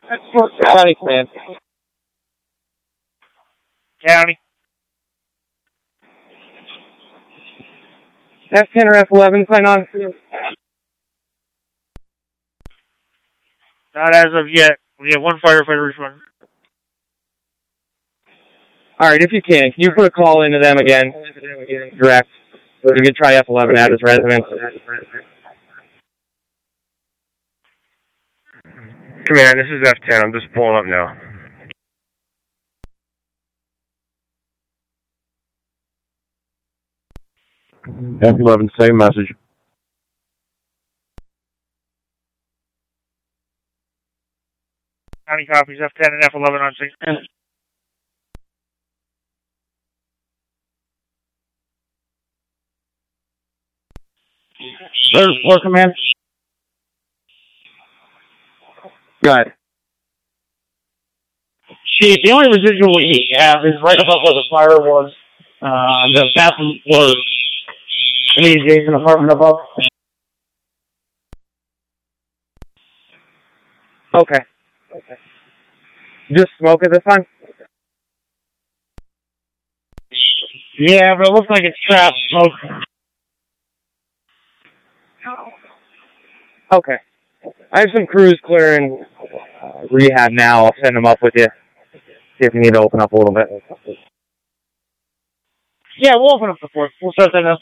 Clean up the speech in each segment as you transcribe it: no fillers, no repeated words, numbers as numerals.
That's for County Command. County. F10 or F11, sign on. Not as of yet. We have one firefighter responding. Alright, if you can you put a call into them again? Direct. You can try F11 at his residence. Command, this is F10. I'm just pulling up now. F11, same message. County copies F10 and F11 on scene. Third floor command. Go ahead. Chief, the only residual we have is right above where the fire was. The bathroom floor. Any adjacent apartment above. Okay. Just smoke at this time? Yeah, but it looks like it's trapped smoke. Okay. I have some crews clearing rehab now. I'll send them up with you. See if you need to open up a little bit. Yeah, we'll open up the floor. We'll start that up.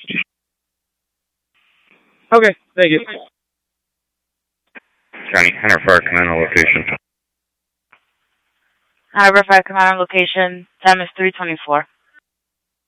Okay, thank you. County, Hunter Fire Command on location. Harbor Fire Command on location. Time is 3:24.